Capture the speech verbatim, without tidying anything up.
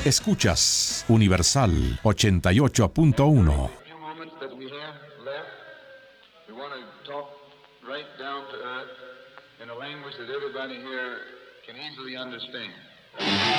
Escuchas Universal ochenta y ocho punto uno. In a language that everybody here can easily understand.